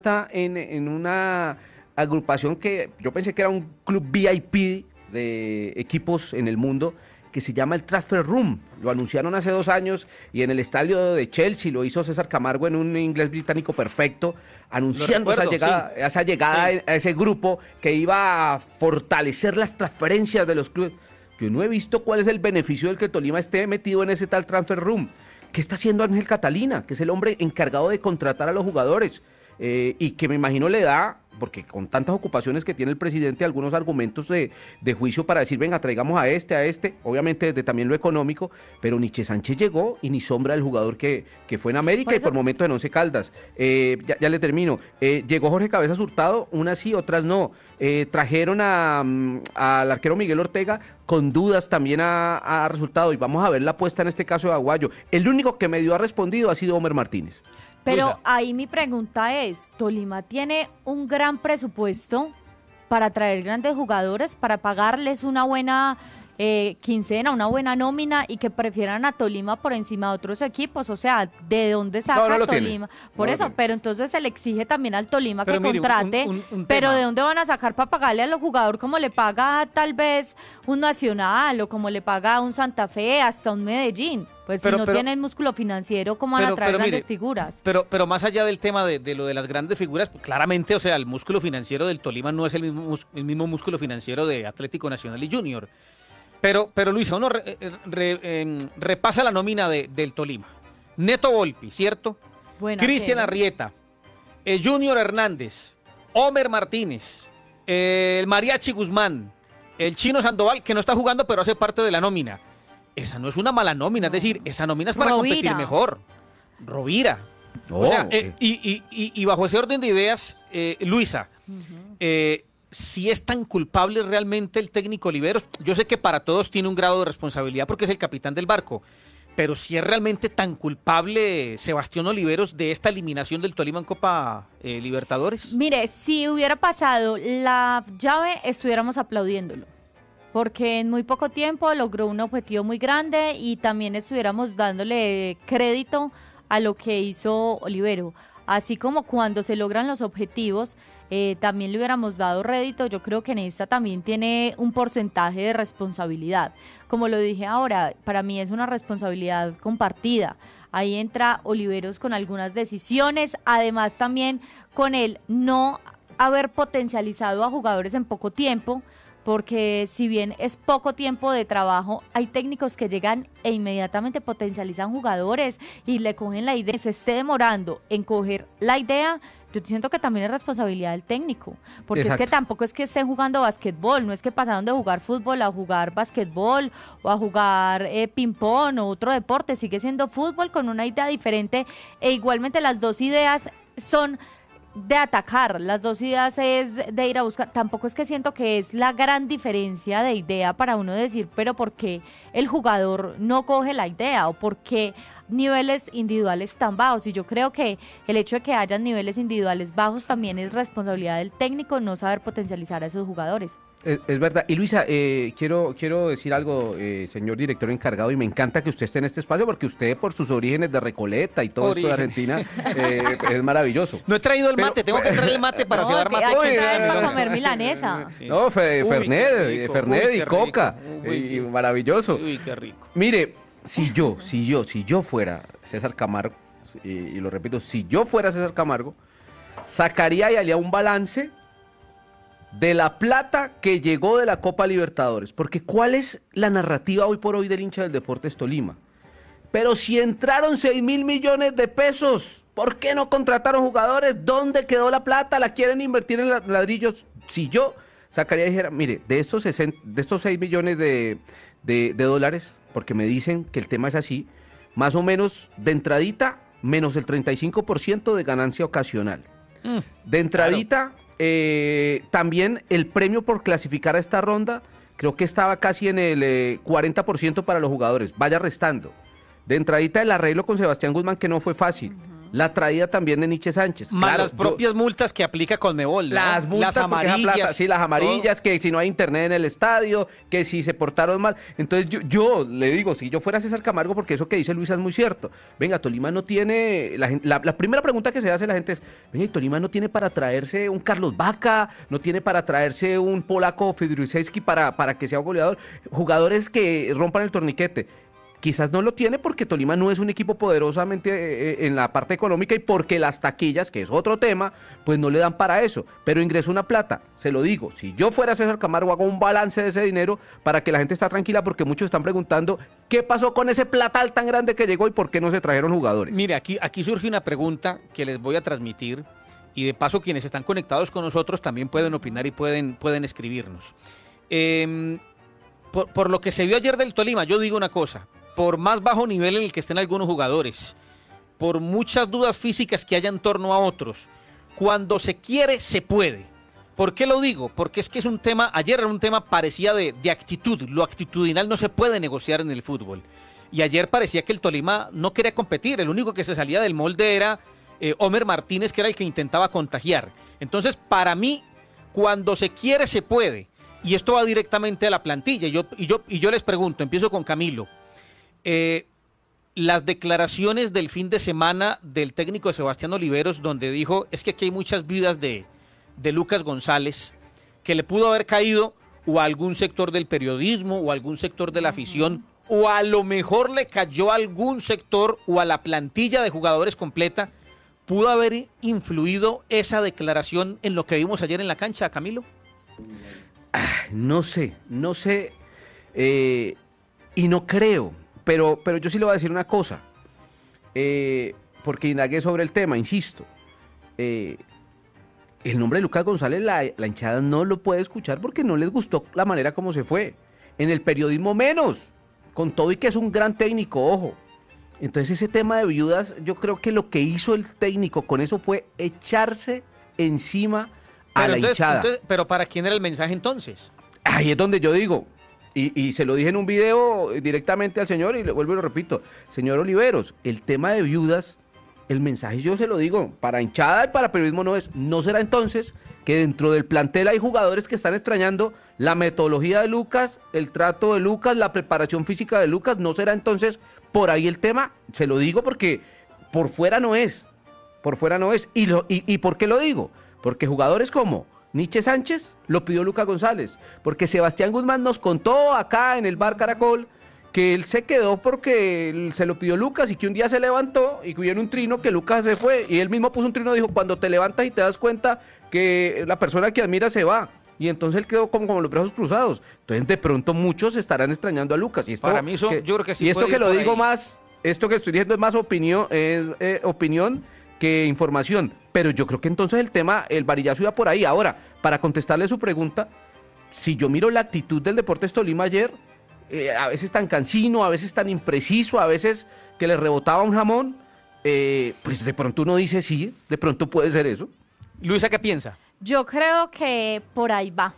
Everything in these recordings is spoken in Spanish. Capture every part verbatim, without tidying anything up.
está en, en una agrupación que yo pensé que era un club V I P de equipos en el mundo, que se llama el Transfer Room. Lo anunciaron hace dos años y en el estadio de Chelsea lo hizo César Camargo en un inglés británico perfecto, anunciando recuerdo, esa llegada, sí. esa llegada Sí. a ese grupo que iba a fortalecer las transferencias de los clubes. Yo no he visto cuál es el beneficio del que Tolima esté metido en ese tal Transfer Room. ¿Qué está haciendo Ángel Catalina, que es el hombre encargado de contratar a los jugadores? Eh, y que me imagino le da, porque con tantas ocupaciones que tiene el presidente, algunos argumentos de, de juicio para decir, venga, traigamos a este, a este, obviamente desde también lo económico, pero Nietzsche Sánchez llegó y ni sombra del jugador que, que fue en América por y por momentos en Once Caldas. Eh, ya, ya le termino. Eh, llegó Jorge Cabezas Hurtado, unas sí, otras no. Eh, trajeron a, um, al arquero Miguel Ortega, con dudas también ha, ha resultado, y vamos a ver la apuesta en este caso de Aguayo. El único que medio ha respondido ha sido Homer Martínez. Pero Luisa. ahí mi pregunta es, ¿Tolima tiene un gran presupuesto para traer grandes jugadores, para pagarles una buena eh, quincena, una buena nómina y que prefieran a Tolima por encima de otros equipos? O sea, ¿de dónde saca No, no lo Tolima? tiene. Por No lo eso, tiene. pero entonces se le exige también al Tolima Pero que mire, un- contrate, un- un pero tema. ¿de dónde van a sacar para pagarle a los jugadores como le paga tal vez un Nacional o como le paga un Santa Fe, hasta un Medellín? Pues Pero- si no pero- tienen músculo financiero, ¿cómo van pero- a traer pero grandes mire, figuras? Pero, pero más allá del tema de, de lo de las grandes figuras, pues, claramente, o sea, el músculo financiero del Tolima no es el mismo, mus- el mismo músculo financiero de Atlético Nacional y Junior. Pero, pero Luisa, uno re- eh, re- em, repasa la nómina de- del Tolima. Neto Volpi, ¿cierto? Bueno, Cristian ¿qué? Arrieta, eh, Junior Hernández, Homer Martínez, eh, el Mariachi Guzmán, el Chino Sandoval, que no está jugando, pero hace parte de la nómina. Esa no es una mala nómina, es decir, esa nómina es para Rovira. competir mejor. Rovira. Oh, o sea, ok. eh, y, y- y- y bajo ese orden de ideas, eh, Luisa, eh, si es tan culpable realmente el técnico Oliveros, yo sé que para todos tiene un grado de responsabilidad porque es el capitán del barco, pero si es realmente tan culpable Sebastián Oliveros de esta eliminación del Tolima en Copa eh, Libertadores. Mire, si hubiera pasado la llave, estuviéramos aplaudiéndolo, porque en muy poco tiempo logró un objetivo muy grande y también estuviéramos dándole crédito a lo que hizo Olivero. Así como cuando se logran los objetivos, eh, también le hubiéramos dado rédito. Yo creo que en esta también tiene un porcentaje de responsabilidad. Como lo dije ahora, para mí es una responsabilidad compartida. Ahí entra Oliveros con algunas decisiones, además también con el no haber potencializado a jugadores en poco tiempo, porque si bien es poco tiempo de trabajo, hay técnicos que llegan e inmediatamente potencializan jugadores y le cogen la idea. Se esté demorando en coger la idea, yo siento que también es responsabilidad del técnico, porque Exacto. es que tampoco es que estén jugando basquetbol, no es que pasaron de jugar fútbol a jugar basquetbol o a jugar eh, ping-pong o otro deporte, sigue siendo fútbol con una idea diferente e igualmente las dos ideas son de atacar, las dos ideas es de ir a buscar. Tampoco es que siento que es la gran diferencia de idea para uno decir, pero ¿por qué el jugador no coge la idea? ¿O por qué niveles individuales tan bajos? Y yo creo que el hecho de que hayan niveles individuales bajos también es responsabilidad del técnico no saber potencializar a esos jugadores. Es, es verdad. Y Luisa, eh, quiero, quiero decir algo, eh, señor director encargado, y me encanta que usted esté en este espacio porque usted, por sus orígenes de Recoleta y todo esto de Argentina, eh, es maravilloso. No he traído el Pero- mate, tengo que traer el mate para No, llevar te- mate. hay que Uy, traer no, para no, comer no. milanesa. Sí. No, Fe- Uy, Fernet, qué rico, Fernet uy, y qué Coca, rico, uy, y- y qué- maravilloso. Uy, qué rico. Mire, si yo, si yo, si yo fuera César Camargo, y, y lo repito, si yo fuera César Camargo, sacaría y haría un balance de la plata que llegó de la Copa Libertadores. Porque ¿cuál es la narrativa hoy por hoy del hincha del Deportes Tolima? Pero si entraron seis mil millones de pesos, ¿por qué no contrataron jugadores? ¿Dónde quedó la plata? ¿La quieren invertir en la- ladrillos? Si yo sacaría y dijera, mire, de estos, sesenta de estos seis millones de, de, de dólares, porque me dicen que el tema es así, más o menos de entradita, menos el treinta y cinco por ciento de ganancia ocasional. Mm, De entradita, eh, también el premio por clasificar a esta ronda, creo que estaba casi en el eh, cuarenta por ciento para los jugadores, vaya restando. De entradita el arreglo con Sebastián Guzmán, que no fue fácil. la traída también de Nietzsche Sánchez. Más Claro, las propias yo, multas que aplica Conmebol, ¿no? Las multas, las amarillas. Plata, sí, las amarillas, todo. Que si no hay internet en el estadio, que si se portaron mal. Entonces yo, yo le digo, si yo fuera César Camargo, porque eso que dice Luisa es muy cierto. Venga, Tolima no tiene, la, la, la primera pregunta que se hace la gente es, venga, Tolima no tiene para traerse un Carlos Vaca, no tiene para traerse un polaco Fidruszewski para, para que sea un goleador, jugadores que rompan el torniquete. Quizás no lo tiene porque Tolima no es un equipo poderosamente eh, en la parte económica y porque las taquillas, que es otro tema, pues no le dan para eso. Pero ingresó una plata, se lo digo, si yo fuera César Camargo hago un balance de ese dinero para que la gente esté tranquila porque muchos están preguntando qué pasó con ese platal tan grande que llegó y por qué no se trajeron jugadores. Mire, aquí, aquí surge una pregunta que les voy a transmitir y de paso quienes están conectados con nosotros también pueden opinar y pueden, pueden escribirnos. Eh, por, por lo que se vio ayer del Tolima, yo digo una cosa. Por más bajo nivel en el que estén algunos jugadores, por muchas dudas físicas que haya en torno a otros, cuando se quiere, se puede. ¿Por qué lo digo? Porque es que es un tema, ayer era un tema parecía de, de actitud, lo actitudinal no se puede negociar en el fútbol. Y ayer parecía que el Tolima no quería competir, el único que se salía del molde era eh, Homer Martínez, que era el que intentaba contagiar. Entonces, para mí, cuando se quiere, se puede. Y esto va directamente a la plantilla. Y yo, y yo, y yo les pregunto, empiezo con Camilo. Eh, las declaraciones del fin de semana del técnico Sebastián Oliveros, donde dijo, es que aquí hay muchas viudas de, de Lucas González, que le pudo haber caído o a algún sector del periodismo o a algún sector de la afición, o a lo mejor le cayó a algún sector o a la plantilla de jugadores completa. ¿Pudo haber influido esa declaración en lo que vimos ayer en la cancha, Camilo? Ah, no sé, no sé, eh, y no creo. Pero, pero yo sí le voy a decir una cosa, eh, porque indagué sobre el tema, insisto. Eh, el nombre de Lucas González, la, la hinchada no lo puede escuchar porque no les gustó la manera como se fue. En el periodismo menos, con todo y que es un gran técnico, ojo. Entonces ese tema de viudas, yo creo que lo que hizo el técnico con eso fue echarse encima a pero la entonces, hinchada. Entonces, pero ¿para quién era el mensaje entonces? Ahí es donde yo digo... Y, y se lo dije en un video directamente al señor y le vuelvo y lo repito, señor Oliveros, el tema de viudas, el mensaje yo se lo digo, para hinchada y para periodismo no es, no será entonces que dentro del plantel hay jugadores que están extrañando la metodología de Lucas, el trato de Lucas, la preparación física de Lucas, no será entonces por ahí el tema, se lo digo porque por fuera no es, por fuera no es, y, lo, y, y ¿por qué lo digo? Porque jugadores como Nietzsche Sánchez lo pidió Lucas González, porque Sebastián Guzmán nos contó acá en el bar Caracol que él se quedó porque se lo pidió Lucas y que un día se levantó y que vino un trino que Lucas se fue y él mismo puso un trino y dijo, cuando te levantas y te das cuenta que la persona que admiras se va. Y entonces él quedó como, como los brazos cruzados. Entonces de pronto muchos estarán extrañando a Lucas. Y esto, Para mí eso, que, yo creo que sí. Y esto que lo digo ahí. más, esto que estoy diciendo es más opinión, es eh, opinión que información. Pero yo creo que entonces el tema, el varillazo iba por ahí. Ahora, para contestarle su pregunta, si yo miro la actitud del Deportes Tolima ayer, eh, a veces tan cansino, a veces tan impreciso, a veces que le rebotaba un jamón, eh, pues de pronto uno dice sí, de pronto puede ser eso. Luisa, ¿qué piensa? Yo creo que por ahí va.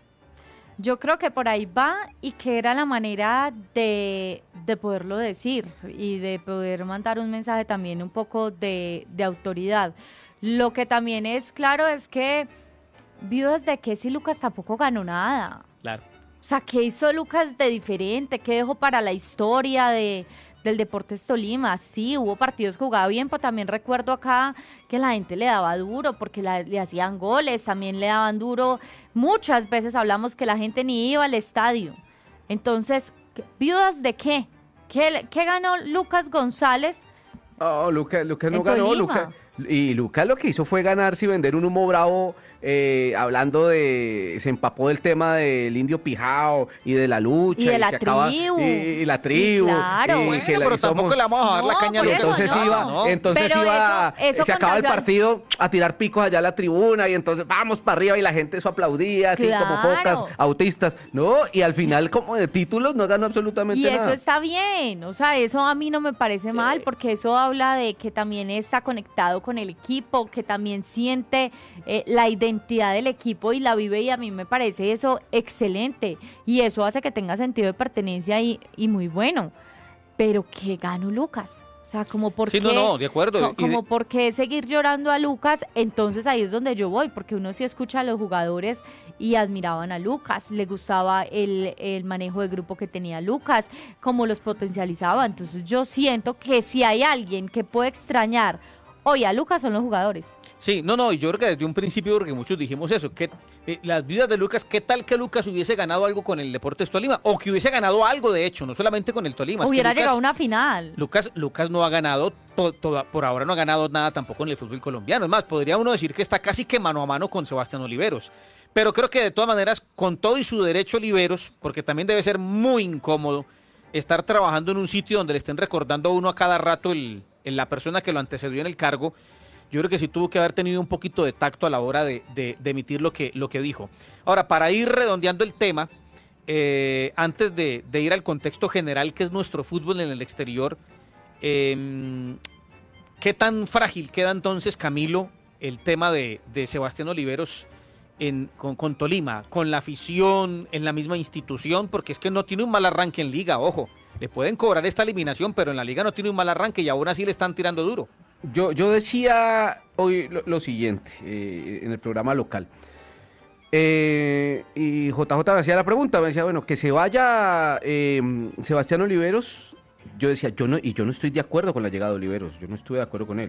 Yo creo que por ahí va y que era la manera de, de poderlo decir y de poder mandar un mensaje también un poco de, de autoridad. Lo que también es claro es que vio desde que si Lucas tampoco ganó nada. Claro. O sea, ¿qué hizo Lucas de diferente? ¿Qué dejó para la historia de, del Deportes Tolima? Sí, hubo partidos que jugaba bien, pero también recuerdo acá que la gente le daba duro porque la, le hacían goles, también le daban duro. Muchas veces hablamos que la gente ni iba al estadio. Entonces, ¿viudas de qué? ¿Qué, qué ganó Lucas González? Oh, Lucas, Lucas no En ganó, Tolima. Lucas. Y Lucas lo que hizo fue ganarse y vender un humo bravo, eh, hablando de, se empapó del tema del indio Pijao y de la lucha. Y de la se acaba- tribu. y, y la tribu. Y claro. y Bueno, que la- pero y somos- tampoco le vamos a dar la No, caña a por Y Lucas. eso entonces no. iba, ¿no? entonces Pero iba, eso- eso se acaba el contagió al- partido a tirar picos allá a la tribuna y entonces vamos para arriba y la gente eso aplaudía, así como Claro. focas, autistas, ¿no? Y al final como de títulos no ganó absolutamente Y nada. eso está bien, o sea, eso a mí no me parece Sí. mal, porque eso habla de que también está conectado con el equipo, que también siente eh, la identidad del equipo y la vive, y a mí me parece eso excelente, y eso hace que tenga sentido de pertenencia y, y muy bueno. Pero ¿qué ganó Lucas? O O sea, como por Sí, qué, no, no, de acuerdo. co- Y como de- por qué seguir llorando a Lucas, entonces ahí es donde yo voy, porque uno sí escucha a los jugadores y admiraban a Lucas, le gustaba el, el manejo de grupo que tenía Lucas, cómo los potencializaba, entonces yo siento que si hay alguien que puede extrañar hoy a Lucas son los jugadores. Sí, no, no, y yo creo que desde un principio, porque muchos dijimos eso, que eh, las vidas de Lucas, ¿qué tal que Lucas hubiese ganado algo con el Deportes Tolima? O que hubiese ganado algo, de hecho, no solamente con el Tolima. es que Hubiera Lucas- llegado a una final. Lucas, Lucas no ha ganado, to- toda- por ahora no ha ganado nada tampoco en el fútbol colombiano. Es más, podría uno decir que está casi que mano a mano con Sebastián Oliveros. Pero creo que de todas maneras, con todo y su derecho Oliveros, porque también debe ser muy incómodo estar trabajando en un sitio donde le estén recordando a uno a cada rato el, el- la persona que lo antecedió en el cargo. Yo creo que sí tuvo que haber tenido un poquito de tacto a la hora de, de- de emitir lo que, lo que dijo. Ahora, para ir redondeando el tema, eh, antes de, de ir al contexto general que es nuestro fútbol en el exterior, eh, ¿qué tan frágil queda entonces, Camilo, el tema de, de Sebastián Oliveros en, con, con Tolima, con la afición, en la misma institución? Porque es que no tiene un mal arranque en liga, ojo. Le pueden cobrar esta eliminación, pero en la liga no tiene un mal arranque y aún así le están tirando duro. Yo, yo decía hoy lo, lo siguiente eh, en el programa local. Eh, y J J me hacía la pregunta, me decía, bueno, que se vaya eh, Sebastián Oliveros. Yo decía, yo no, y yo no estoy de acuerdo con la llegada de Oliveros, yo no estuve de acuerdo con él.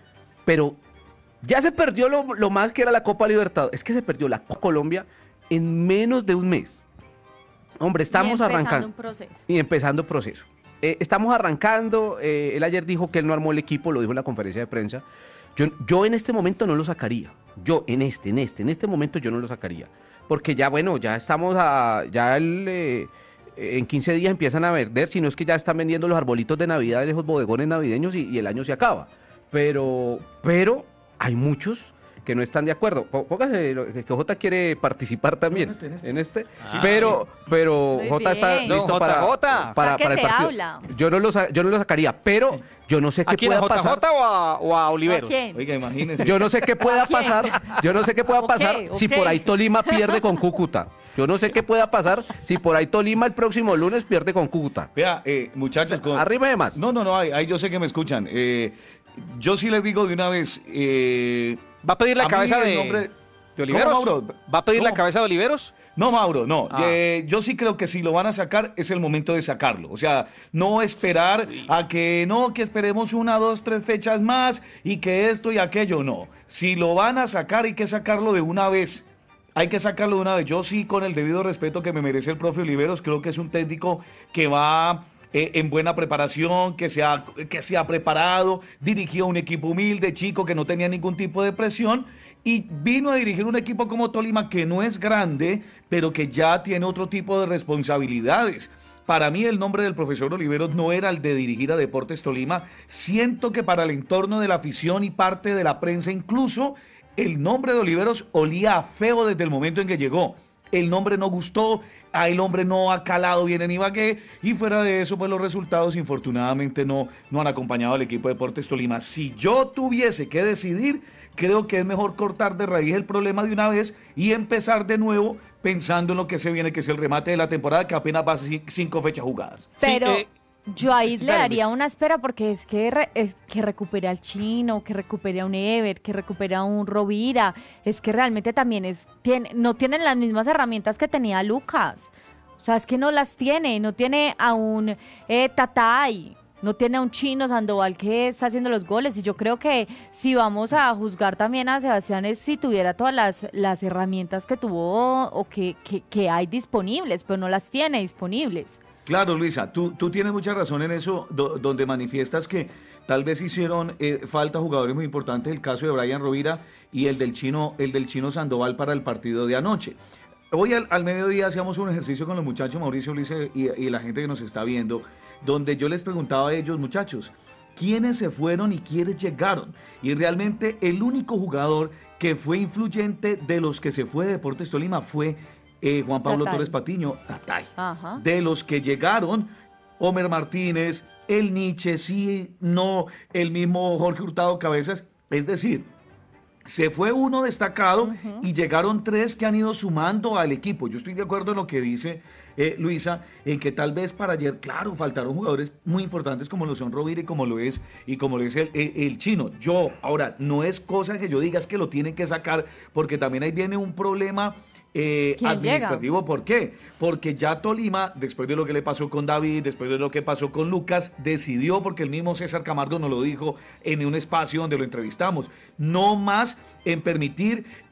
Pero ya se perdió lo, lo más que era la Copa Libertadores. Es que se perdió la Copa Colombia en menos de un mes. Hombre, estamos Y empezando arrancando. un proceso. Y empezando proceso. Eh, estamos arrancando, eh, él ayer dijo que él no armó el equipo, lo dijo en la conferencia de prensa. Yo, yo en este momento no lo sacaría. Yo en este, en este, en este momento yo no lo sacaría. Porque ya, bueno, ya estamos a, ya el, eh, en quince días empiezan a vender, si no es que ya están vendiendo los arbolitos de Navidad de esos bodegones navideños y, y el año se acaba. Pero, pero hay muchos que no están de acuerdo. Pó- Póngase, lo- que Jota quiere participar también en este, en este. en este, sí, pero, pero Muy Jota está bien. listo No, para, Jota, Jota. para, O sea, que para el se partido. habla. Yo no lo, sa- yo no lo sacaría, pero yo no sé ¿A qué quién? ¿A pueda J J pasar. o a, o a Oliveros? ¿A quién? Oiga, imagínense. Yo no sé qué pueda ¿A quién? pasar. Yo no sé qué pueda Ok, pasar si ok. por ahí Tolima pierde con Cúcuta. Yo no sé qué pueda pasar si por ahí Tolima el próximo lunes pierde con Cúcuta. Vea, eh, muchachos, con... Arriba de más. No, no, no, ahí, ahí yo sé que me escuchan. Eh, yo sí les digo de una vez. Eh, ¿Va a pedir la a mí cabeza el de, nombre- de Oliveros? ¿Cómo, Mauro? ¿Va a pedir la ¿Cómo? cabeza de Oliveros? No, Mauro, no. Ah. Eh, yo sí creo que si lo van a sacar, es el momento de sacarlo. O sea, no esperar a que no, que esperemos una, dos, tres fechas más y que esto y aquello, no. Si lo van a sacar, hay que sacarlo de una vez. Hay que sacarlo de una vez. Yo sí, con el debido respeto que me merece el profe Oliveros, creo que es un técnico que va eh, en buena preparación, que se, ha, que se ha preparado, dirigió un equipo humilde, chico, que no tenía ningún tipo de presión, y vino a dirigir un equipo como Tolima, que no es grande, pero que ya tiene otro tipo de responsabilidades. Para mí el nombre del profesor Oliveros no era el de dirigir a Deportes Tolima. Siento que para el entorno de la afición y parte de la prensa incluso, el nombre de Oliveros olía a feo desde el momento en que llegó. El nombre no gustó, a el hombre no ha calado bien en Ibagué, y fuera de eso, pues los resultados infortunadamente no, no han acompañado al equipo de Deportes Tolima. Si yo tuviese que decidir, creo que es mejor cortar de raíz el problema de una vez y empezar de nuevo pensando en lo que se viene, que es el remate de la temporada, que apenas va a ser cinco fechas jugadas. Pero Sí, eh, yo ahí le dale, daría Luis. una espera porque es que, re- es que recupere al Chino, que recupere a un Ever, que recupere a un Rovira. Es que realmente también es tiene, no tienen las mismas herramientas que tenía Lucas. O sea, es que no las tiene. No tiene a un eh, Tatay, no tiene a un Chino Sandoval que está haciendo los goles. Y yo creo que si vamos a juzgar también a Sebastián es si tuviera todas las, las herramientas que tuvo o que, que, que hay disponibles, pero no las tiene disponibles. Claro, Luisa, tú, tú tienes mucha razón en eso, do- donde manifiestas que tal vez hicieron eh, falta jugadores muy importantes, el caso de Brian Rovira y el del chino, el del chino Sandoval para el partido de anoche. Hoy al, al mediodía hacíamos un ejercicio con los muchachos, Mauricio, Luis y, y la gente que nos está viendo, donde yo les preguntaba a ellos, muchachos, ¿quiénes se fueron y quiénes llegaron? Y realmente el único jugador que fue influyente de los que se fue de Deportes Tolima fue eh, Juan Pablo Tatay. Torres Patiño, Tatay. Ajá. De los que llegaron, Homer Martínez, el Nietzsche, sí, no, el mismo Jorge Hurtado Cabezas, es decir, se fue uno destacado Ujú. y llegaron tres que han ido sumando al equipo. Yo estoy de acuerdo en lo que dice eh, Luisa, en que tal vez para ayer, claro, faltaron jugadores muy importantes como lo son Rovira y como lo es, y como lo es el, el, el Chino. Yo, ahora, no es cosa que yo diga es que lo tienen que sacar, porque también ahí viene un problema eh, administrativo. Llega? ¿Por qué? Porque ya Tolima, después de lo que le pasó con David, después de lo que pasó con Lucas, decidió, porque el mismo César Camargo nos lo dijo en un espacio donde lo entrevistamos, no más en permitir